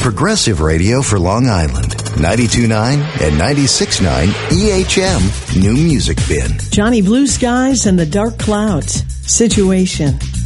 Progressive Radio for Long Island. 92.9 and 96.9 EHM New Music Bin. Johnny Blue Skies and the Dark Clouds. Situation.